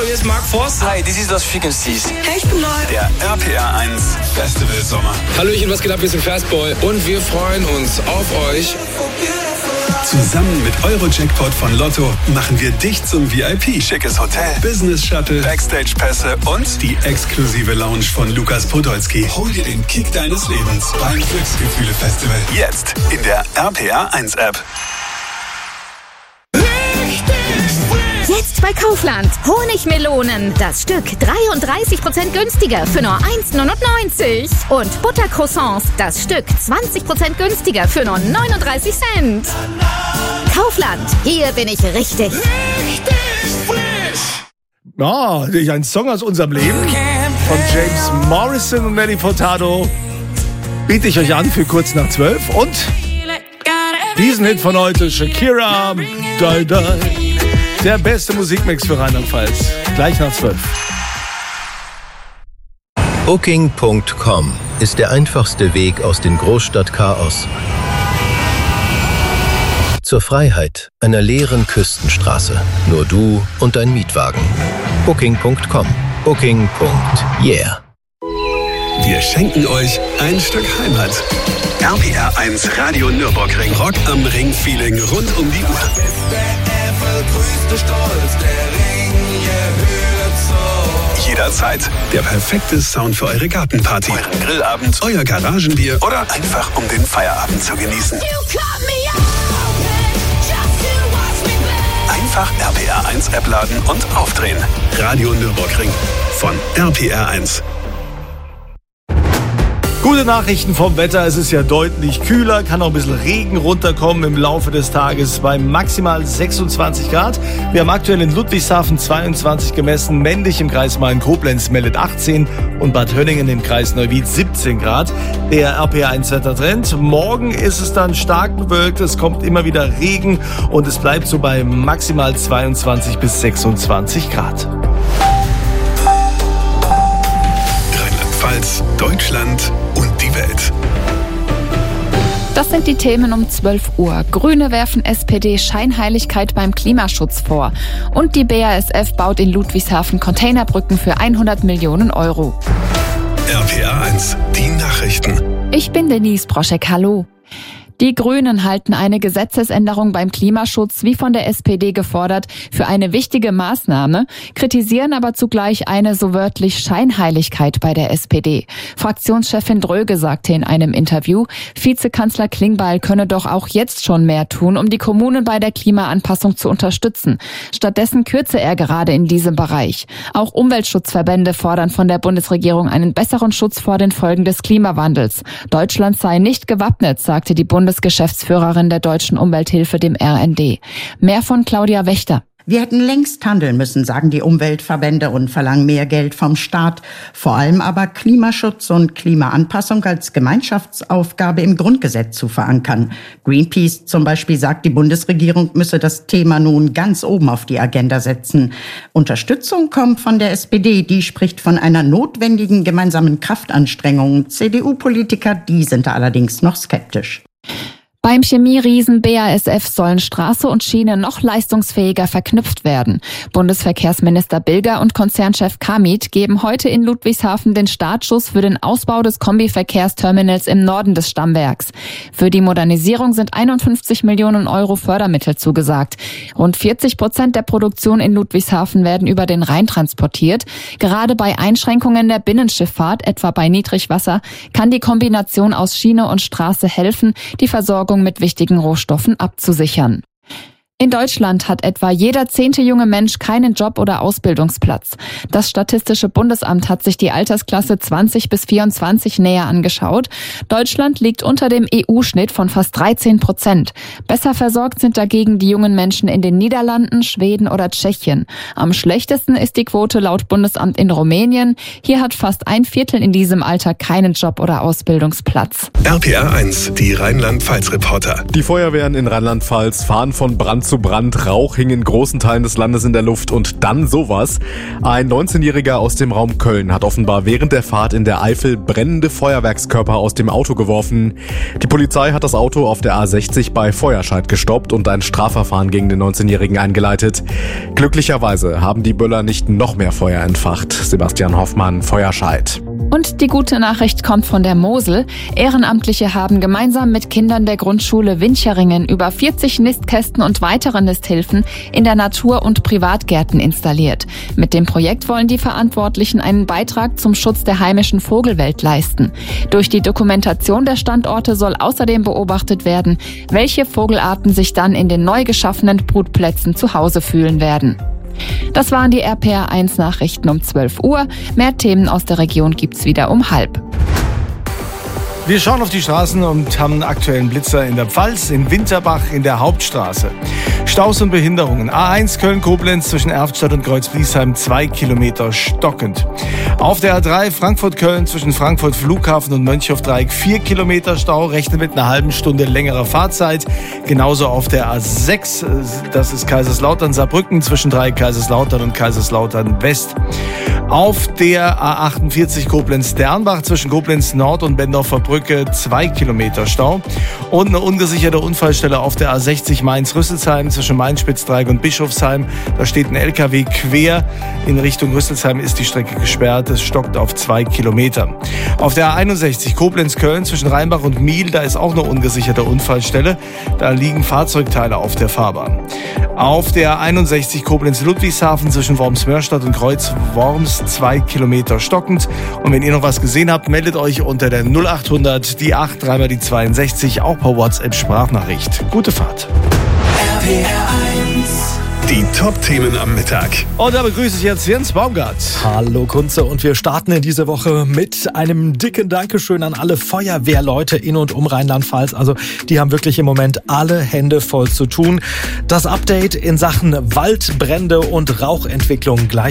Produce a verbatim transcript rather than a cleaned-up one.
hier ist Mark Forster. Hi, this is Lost Frequencies. Hey, ich bin neu. Der R P R eins Festival Sommer. Hallöchen, was geht ab? Wir sind Fastboy und wir freuen uns auf euch. Zusammen mit Euro-Jackpot von Lotto machen wir dich zum V I P. Schickes Hotel, Business-Shuttle, Backstage-Pässe und die exklusive Lounge von Lukas Podolski. Hol dir den Kick deines Lebens beim Glücksgefühle-Festival. Jetzt in der R P R eins App. Jetzt bei Kaufland. Honigmelonen. Das Stück dreiunddreißig Prozent günstiger für nur eins neunundneunzig. Und Buttercroissants. Das Stück zwanzig Prozent günstiger für nur neununddreißig Cent. Kaufland. Hier bin ich richtig. Richtig frisch. Ja, ein Song aus unserem Leben von James Morrison und Nelly Furtado biete ich euch an für kurz nach zwölf. Und diesen Hit von heute, Shakira, Die Die. Der beste Musikmix für Rheinland-Pfalz. Gleich nach zwölf. Booking Punkt com ist der einfachste Weg aus dem Großstadtchaos zur Freiheit einer leeren Küstenstraße. Nur du und dein Mietwagen. Booking Punkt com. Booking. Yeah. Wir schenken euch ein Stück Heimat. R P R eins Radio Nürburgring. Rock am Ring Feeling rund um die Uhr. Jederzeit der perfekte Sound für eure Gartenparty, euren Grillabend, euer Garagenbier oder einfach um den Feierabend zu genießen. Einfach R P R eins App laden und aufdrehen. Radio Nürburgring von R P R eins. Gute Nachrichten vom Wetter. Es ist ja deutlich kühler, kann auch ein bisschen Regen runterkommen im Laufe des Tages bei maximal sechsundzwanzig Grad. Wir haben aktuell in Ludwigshafen zweiundzwanzig gemessen, männlich im Kreis Main-Koblenz meldet achtzehn und Bad Hönningen im Kreis Neuwied siebzehn Grad. Der R P R eins Wettertrend. Morgen ist es dann stark bewölkt, es kommt immer wieder Regen und es bleibt so bei maximal zweiundzwanzig bis sechsundzwanzig Grad. Rheinland-Pfalz, Deutschland und die Welt. Das sind die Themen um zwölf Uhr. Grüne werfen S P D Scheinheiligkeit beim Klimaschutz vor. Und die B A S F baut in Ludwigshafen Containerbrücken für hundert Millionen Euro. R P R eins, die Nachrichten. Ich bin Denise Broschek, hallo. Die Grünen halten eine Gesetzesänderung beim Klimaschutz, wie von der S P D gefordert, für eine wichtige Maßnahme, kritisieren aber zugleich eine so wörtlich Scheinheiligkeit bei der S P D. Fraktionschefin Dröge sagte in einem Interview, Vizekanzler Klingbeil könne doch auch jetzt schon mehr tun, um die Kommunen bei der Klimaanpassung zu unterstützen. Stattdessen kürze er gerade in diesem Bereich. Auch Umweltschutzverbände fordern von der Bundesregierung einen besseren Schutz vor den Folgen des Klimawandels. Deutschland sei nicht gewappnet, sagte die Bundesregierung. Bundesgeschäftsführerin der Deutschen Umwelthilfe, dem R N D. Mehr von Claudia Wächter. Wir hätten längst handeln müssen, sagen die Umweltverbände und verlangen mehr Geld vom Staat. Vor allem aber Klimaschutz und Klimaanpassung als Gemeinschaftsaufgabe im Grundgesetz zu verankern. Greenpeace zum Beispiel sagt, die Bundesregierung müsse das Thema nun ganz oben auf die Agenda setzen. Unterstützung kommt von der S P D, die spricht von einer notwendigen gemeinsamen Kraftanstrengung. C D U-Politiker, die sind da allerdings noch skeptisch. Beim Chemieriesen B A S F sollen Straße und Schiene noch leistungsfähiger verknüpft werden. Bundesverkehrsminister Bilger und Konzernchef Kamit geben heute in Ludwigshafen den Startschuss für den Ausbau des Kombiverkehrsterminals im Norden des Stammwerks. Für die Modernisierung sind einundfünfzig Millionen Euro Fördermittel zugesagt. Rund vierzig Prozent der Produktion in Ludwigshafen werden über den Rhein transportiert. Gerade bei Einschränkungen der Binnenschifffahrt, etwa bei Niedrigwasser, kann die Kombination aus Schiene und Straße helfen, die Versorgung mit wichtigen Rohstoffen abzusichern. In Deutschland hat etwa jeder zehnte junge Mensch keinen Job oder Ausbildungsplatz. Das Statistische Bundesamt hat sich die Altersklasse zwanzig bis vierundzwanzig näher angeschaut. Deutschland liegt unter dem E U-Schnitt von fast dreizehn Prozent. Besser versorgt sind dagegen die jungen Menschen in den Niederlanden, Schweden oder Tschechien. Am schlechtesten ist die Quote laut Bundesamt in Rumänien. Hier hat fast ein Viertel in diesem Alter keinen Job oder Ausbildungsplatz. R P R eins, die Rheinland-Pfalz-Reporter. Die Feuerwehren in Rheinland-Pfalz fahren von Brand zu Brand, Rauch hing in großen Teilen des Landes in der Luft und dann sowas. Ein neunzehnjähriger aus dem Raum Köln hat offenbar während der Fahrt in der Eifel brennende Feuerwerkskörper aus dem Auto geworfen. Die Polizei hat das Auto auf der A sechzig bei Feuerscheid gestoppt und ein Strafverfahren gegen den neunzehnjährigen eingeleitet. Glücklicherweise haben die Böller nicht noch mehr Feuer entfacht. Sebastian Hoffmann, Feuerscheid. Und die gute Nachricht kommt von der Mosel. Ehrenamtliche haben gemeinsam mit Kindern der Grundschule Wincheringen über vierzig Nistkästen und weitere Nisthilfen in der Natur- und Privatgärten installiert. Mit dem Projekt wollen die Verantwortlichen einen Beitrag zum Schutz der heimischen Vogelwelt leisten. Durch die Dokumentation der Standorte soll außerdem beobachtet werden, welche Vogelarten sich dann in den neu geschaffenen Brutplätzen zu Hause fühlen werden. Das waren die R P R eins Nachrichten um zwölf Uhr. Mehr Themen aus der Region gibt's wieder um halb. Wir schauen auf die Straßen und haben einen aktuellen Blitzer in der Pfalz, in Winterbach, in der Hauptstraße. Staus und Behinderungen. A eins Köln-Koblenz zwischen Erftstadt und Kreuzbliesheim zwei Kilometer stockend. Auf der A drei Frankfurt-Köln zwischen Frankfurt Flughafen und Mönchhof-Dreieck vier Kilometer Stau, rechnet mit einer halben Stunde längerer Fahrzeit. Genauso auf der A sechs, das ist Kaiserslautern-Saarbrücken zwischen Dreieck Kaiserslautern und Kaiserslautern-West. Auf der A achtundvierzig Koblenz-Dernbach zwischen Koblenz Nord und Bendorfer Brücke zwei Kilometer Stau. Und eine ungesicherte Unfallstelle auf der A sechzig Mainz-Rüsselsheim zwischen Mainz-Spitzdreieck und Bischofsheim. Da steht ein L K W quer. In Richtung Rüsselsheim ist die Strecke gesperrt. Es stockt auf zwei Kilometer. Auf der A einundsechzig Koblenz-Köln zwischen Rheinbach und Miel, da ist auch eine ungesicherte Unfallstelle. Da liegen Fahrzeugteile auf der Fahrbahn. Auf der A einundsechzig Koblenz-Ludwigshafen zwischen Worms-Mörstadt und Kreuz-Worms zwei Kilometer stockend. Und wenn ihr noch was gesehen habt, meldet euch unter der null achthundert, die acht, dreimal die zweiundsechzig, auch per WhatsApp-Sprachnachricht. Gute Fahrt. R P R eins. Die Top-Themen am Mittag. Und da begrüße ich jetzt Jens Baumgart. Hallo Kunze, und wir starten in diese Woche mit einem dicken Dankeschön an alle Feuerwehrleute in und um Rheinland-Pfalz. Also die haben wirklich im Moment alle Hände voll zu tun. Das Update in Sachen Waldbrände und Rauchentwicklung gleich.